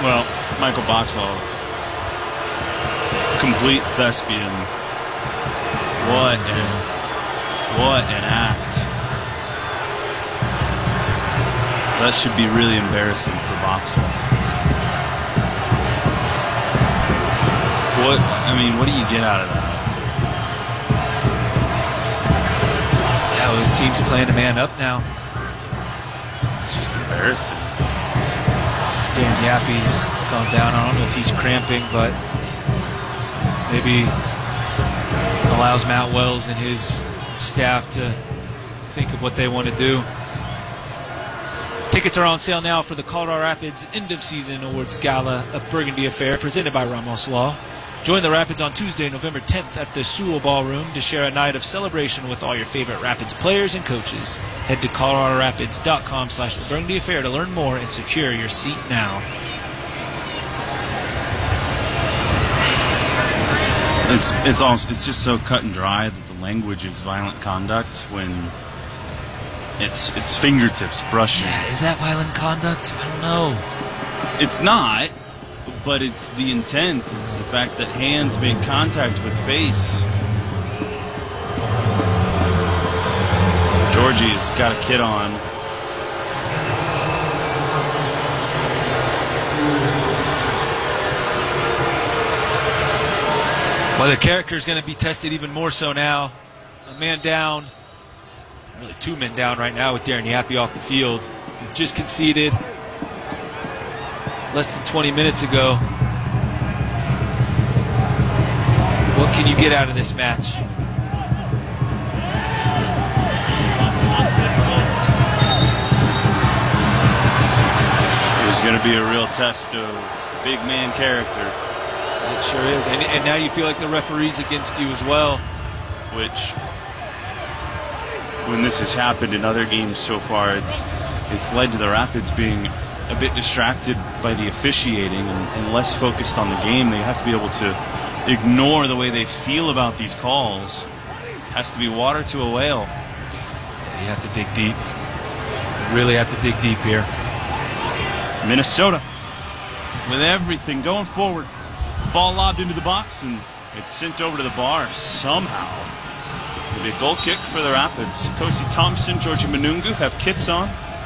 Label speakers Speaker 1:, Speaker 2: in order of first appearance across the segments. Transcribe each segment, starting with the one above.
Speaker 1: Well, Michael Boxall, complete thespian. What an act. That should be really embarrassing for Boxall. What do you get out of that?
Speaker 2: Yeah, his team's playing a man up now.
Speaker 1: It's just embarrassing.
Speaker 2: Dan Yappy's gone down. I don't know if he's cramping, but maybe allows Matt Wells and his staff to think of what they want to do. Tickets are on sale now for the Colorado Rapids End of Season Awards Gala, a Burgundy affair presented by Ramos Law. Join the Rapids on Tuesday, November 10th at the Sewell Ballroom to share a night of celebration with all your favorite Rapids players and coaches. Head to coloradorapids.com/Burgundy Affair to learn more and secure your seat now.
Speaker 1: It's just so cut and dry that the language is violent conduct when it's fingertips brushing.
Speaker 2: Yeah, is that violent conduct? I don't know.
Speaker 1: It's not. But it's the intent. It's the fact that hands make contact with face. Georgie's got a kid on.
Speaker 2: Well, the character is going to be tested even more so now. A man down, really two men down right now with Darren Yappy off the field. We've just conceded less than 20 minutes ago. What can you get out of this match?
Speaker 1: It's going to be a real test of big man character.
Speaker 2: It sure is. And now you feel like the referee's against you as well.
Speaker 1: Which, when this has happened in other games so far, it's led to the Rapids being a bit distracted by the officiating and less focused on the game. They have to be able to ignore the way they feel about these calls. It has to be water to a whale.
Speaker 2: You have to dig deep. You really have to dig deep here.
Speaker 1: Minnesota with everything going forward. Ball lobbed into the box and it's sent over to the bar somehow. It'll be a goal kick for the Rapids. Kosi Thompson, Georgie Manungu have kits on.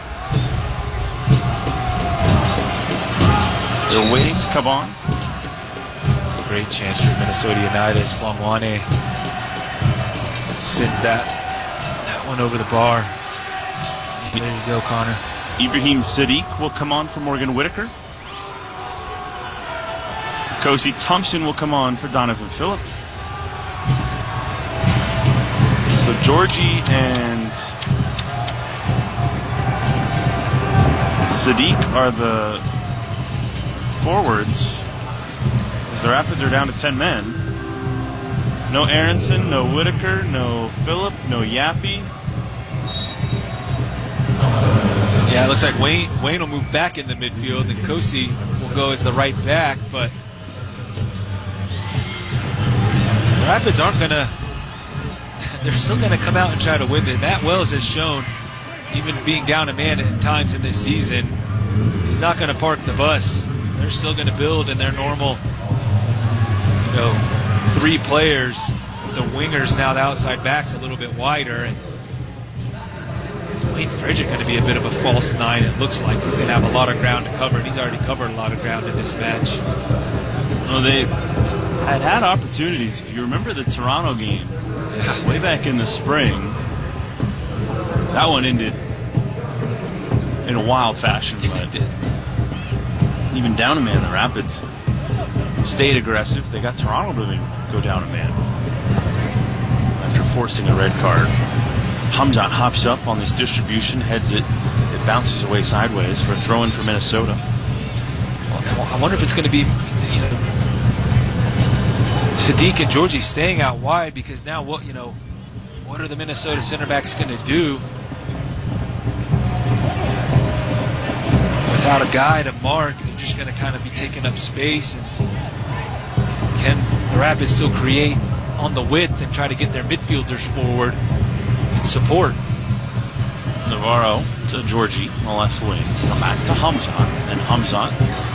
Speaker 1: They're waiting to come on.
Speaker 2: Great chance for Minnesota United. Longwane sends that one over the bar. There you go, Connor.
Speaker 1: Ibrahim Sadiq will come on for Morgan Whitaker. Kosi Thompson will come on for Donovan Phillip. So Georgie and Sadiq are the forwards, as the Rapids are down to 10 men. No Aronson, no Whitaker, no Phillip, no Yappy.
Speaker 2: Yeah, it looks like Wayne will move back in the midfield, and Kosi will go as the right back, but the Rapids aren't going to, they're still going to come out and try to win it. Matt Wells has shown, even being down a man at times in this season, he's not going to park the bus. They're still going to build in their normal, three players. The wingers now, the outside backs a little bit wider. And is Wayne Frederick going to be a bit of a false nine? It looks like he's going to have a lot of ground to cover, and he's already covered a lot of ground in this match.
Speaker 1: Well, they had opportunities. If you remember the Toronto game, way back in the spring, that one ended in a wild fashion.
Speaker 2: It did.
Speaker 1: Even down a man, the Rapids stayed aggressive. They got Toronto to go down a man after forcing a red card. Hamzat hops up on this distribution, heads it. It bounces away sideways for a throw-in for Minnesota.
Speaker 2: Well, I wonder if it's going to be, Sadiq and Georgie staying out wide, because now what are the Minnesota center backs going to do without a guy to mark? They're just going to kind of be taking up space. And can the Rapids still create on the width and try to get their midfielders forward and support?
Speaker 1: Navarro to Georgie on the left wing. Come back to Hamzat, and Hamzat